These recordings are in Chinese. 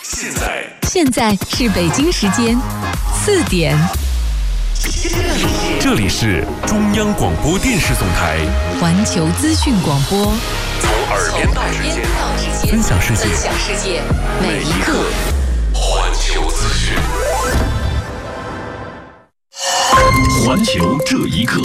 现在是北京时间4点。 这里是中央广播电视总台环球资讯广播， 从耳边到指尖，分享世界，每一刻环球资讯。环球这一刻，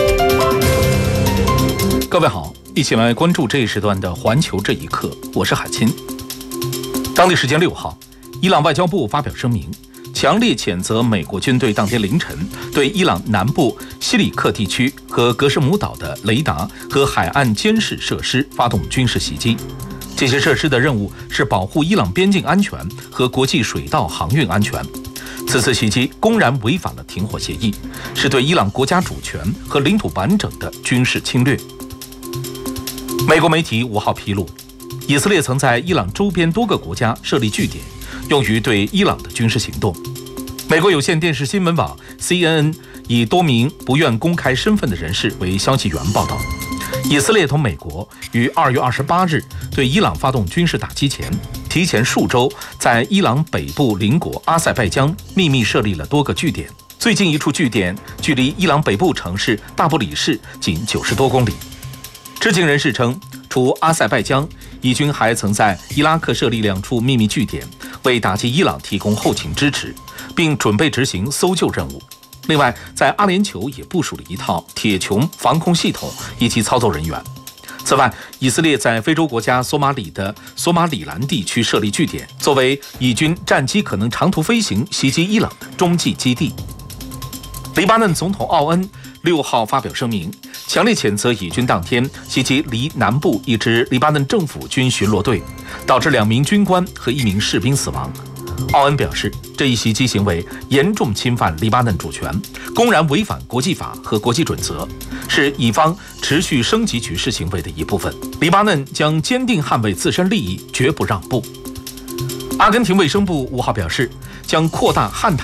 各位好，一起来关注这一时段的环球这一刻，我是海清。当地时间6号，伊朗外交部发表声明，强烈谴责美国军队当天凌晨对伊朗南部西里克地区和格什姆岛的雷达和海岸监视设施发动军事袭击。这些设施的任务是保护伊朗边境安全和国际水道航运安全。此次袭击公然违反了停火协议，是对伊朗国家主权和领土完整的军事侵略。美国媒体5号披露，以色列曾在伊朗周边多个国家设立据点，用于对伊朗的军事行动。美国有线电视新闻网 CNN 以多名不愿公开身份的人士为消息源报道，以色列同美国于2月28日对伊朗发动军事打击前，提前数周在伊朗北部邻国阿塞拜疆秘密设立了多个据点。最近一处据点距离伊朗北部城市大不里士仅90多公里。知情人士称，除阿塞拜疆，以军还曾在伊拉克设立2处秘密据点，为打击伊朗提供后勤支持，并准备执行搜救任务。另外，在阿联酋也部署了一套铁穹防空系统以及操作人员。此外，以色列在非洲国家索马里的索马里兰地区设立据点，作为以军战机可能长途飞行袭击伊朗的中继基地。黎巴嫩总统奥恩6号发表声明，强烈谴责以军当天袭击黎南部一支黎巴嫩政府军巡逻队，导致2名军官和1名士兵死亡。奥恩表示，这一袭击行为严重侵犯黎巴嫩主权，公然违反国际法和国际准则，是以方持续升级局势行为的一部分。黎巴嫩将坚定捍卫自身利益，绝不让步。阿根廷卫生部5号表示，将扩大汉